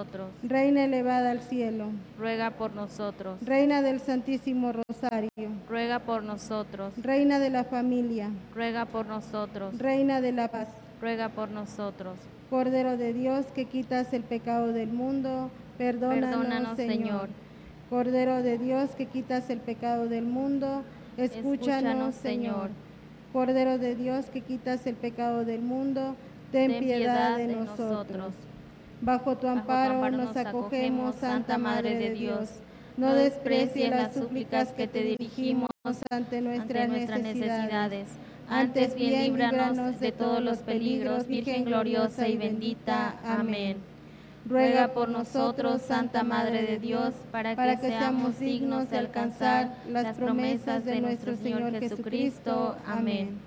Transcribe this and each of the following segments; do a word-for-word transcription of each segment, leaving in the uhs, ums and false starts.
nosotros. Reina elevada al cielo, Ruega por nosotros. Reina del Santísimo Rosario, Ruega por nosotros. Reina de la familia, Ruega por nosotros. Reina de la paz, Ruega por nosotros. Cordero de Dios que quitas el pecado del mundo, perdónanos, Perdónanos, Señor. Señor. Cordero de Dios que quitas el pecado del mundo, escúchanos, Escúchanos, Señor. Señor. Cordero de Dios que quitas el pecado del mundo, ten, Ten piedad, piedad de de nosotros. nosotros. Bajo tu amparo, nos acogemos, Santa Madre de Dios. No desprecies las súplicas que te dirigimos ante nuestras, ante nuestras necesidades. necesidades. Antes bien líbranos de todos los peligros, Virgen gloriosa y bendita. Amén. Ruega por nosotros, Santa Madre de Dios, para que seamos dignos de alcanzar las promesas de nuestro Señor Jesucristo. Amén.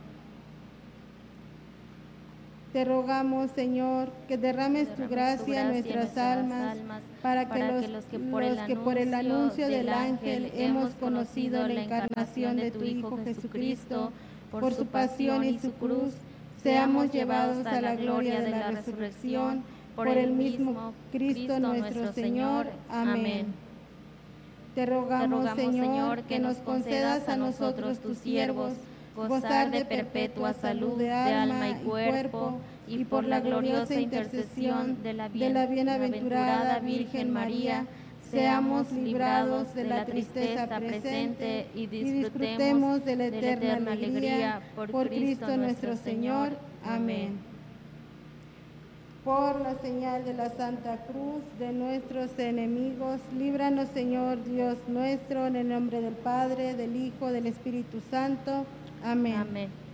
Te rogamos, Señor, que derrames tu gracia en nuestras almas, para que los que por el, que por el anuncio del ángel hemos conocido la encarnación de tu Hijo Jesucristo, por su pasión y su cruz, seamos llevados a la gloria de la resurrección, por el mismo Cristo nuestro Señor. Amén. Te rogamos, Te rogamos Señor, que nos concedas a nosotros, tus siervos, gozar de perpetua salud de alma y cuerpo, y por la gloriosa intercesión de la bienaventurada Virgen María, seamos librados de la tristeza presente y disfrutemos de la eterna alegría por Cristo nuestro Señor. Amén. Por la señal de la Santa Cruz de nuestros enemigos, líbranos, Señor Dios nuestro, en el nombre del Padre, del Hijo, del Espíritu Santo. Amén. Amén.